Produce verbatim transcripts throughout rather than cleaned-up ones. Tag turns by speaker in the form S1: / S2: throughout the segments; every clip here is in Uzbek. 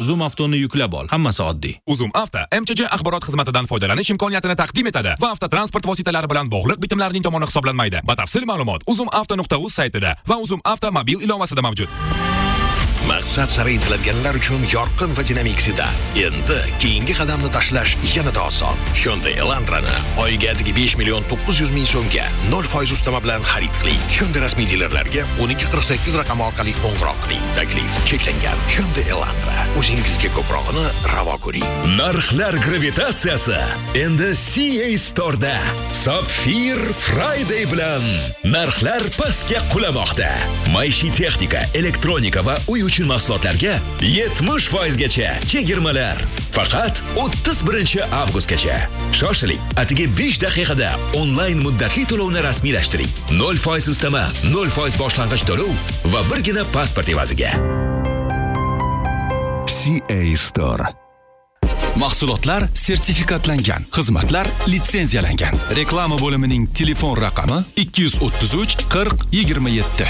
S1: Zoom Avtoni yuklab ol. Hammasi oddiy.
S2: Uzum Avto M C J axborot xizmatidan foydalanish imkoniyatini taqdim etadi va avtotransport vositalari bilan bog'liq bitimlarning tomoni hisoblanmaydi. Batafsil ma'lumot uzum avto nuqta uz saytida va Uzum Avto mobil ilovasida mavjud.
S3: Maqsad sari intiladiganlar uchun yorqin va dinamik sedan. Endi keyingi qadamni tashlash yanada oson. Hyundai Elantra'ni oyiga besh million to'qqiz yuz ming so'mga nol foiz ustama bilan xarid qiling. Hyundai rasmiy dilerlarga o'n ikki qirq sakkiz raqami orqali qo'ng'iroq qiling. Taklif cheklangan. Hyundai Elantra o'zingizga ko'prog'ini ravo ko'ring.
S4: Narxlar gravitatsiyasi endi C A Store'da. Sapphire Friday bilan narxlar pastga qulamoqda. Maishiy texnika, elektronika va uy uchun mahsulotlarga yetmish foiz gacha chegirmalar. Faqat o'ttiz birinchi avgustgacha. Shoshiling, atigi besh daqiqada onlayn muddatli to'lovni rasmiylashtiring. nol foiz ustama, nol foiz boshlang'ich to'lov va birgina pasport evaziga.
S5: C A Store.
S6: Mahsulotlar sertifikatlangan, xizmatlar litsenziyalangan. Reklama bo'limining telefon raqami ikki yuz o'ttiz uch qirq yigirma yetti.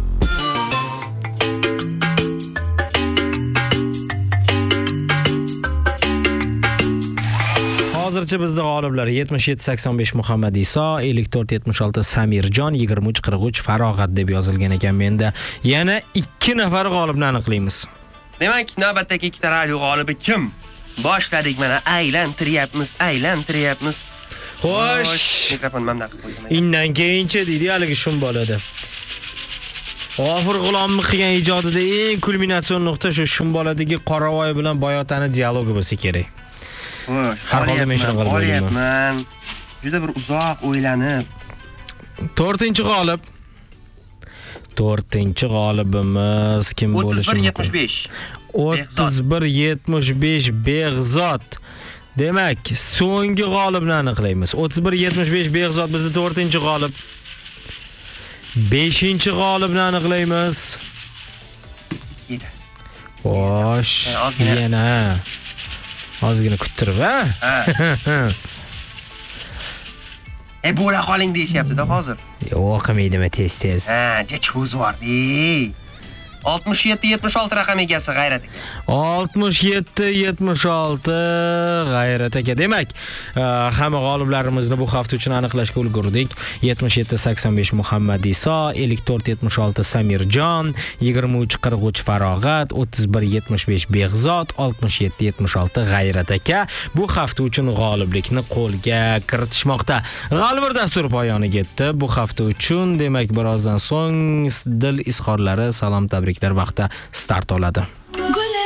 S7: Hozircha bizda g'oliblar yetmish yetti sakson besh Muhammad Iso, ellik to'rt yetmish olti Samirjon, yigirma uch qirq uch Farog'at deb yozilgan ekan. Menda yana ikki nafar g'olibni aniqlaymiz.
S8: Demak, navbatdagi ikkita radio g'olibi kim? Boshladik, mana aylantiryapmiz, aylantiryapmiz.
S7: Xo'sh,
S8: mikrofon mamda qilib qo'ydim.
S7: Indan keyinchi deydi, haligi shun bo'ladi. G'ofur G'ulomning qilgan ijodida eng kulminatsion nuqta shu shun bo'ladagi Qoravoy bilan Boyotani dialogi bo'lsa kerak. Har holda men shuni qilib
S8: qo'yapman. Juda bir uzoq o'ylanib.
S7: to'rtinchi g'olib. to'rtinchi g'olibimiz kim bo'lishi mumkin?
S8: o'ttiz bir yetmish besh.
S7: o'ttiz bir yetmish besh Beg'zod. Demak, so'nggi g'olibni aniqlaymiz. o'ttiz bir yetmish besh Beg'zod bizda to'rtinchi g'olib. beshinchi g'olibni aniqlaymiz. Xo'sh, yana ozgina kuttirib, ha?
S8: E bo'la qoling deyishyapti-da hozir.
S7: Yo'q, qilmaydimi tez-tez.
S8: Ha, jechuz bor. oltmish yetti yetmish olti raqam egasi G'ayrat aka.
S7: oltmish yetti yetmish olti G'ayrat aka. Demak, hamma g'oliblarimizni bu hafta uchun aniqlashga ulgurdik. yetmish yetti sakson besh Muhammad Iso, ellik to'rt yetmish olti Samirjon, yigirma uch qirq uch Farog'at, o'ttiz bir yetmish besh Beg'zod, oltmish yetti yetmish olti G'ayrat aka bu hafta uchun g'oliblikni qo'lga kiritishmoqda. G'alabir dastur poyoniga yetdi bu hafta uchun. Demak, birozdan so'ng dil izhorlari, salom tabriklar vaqti start oladi.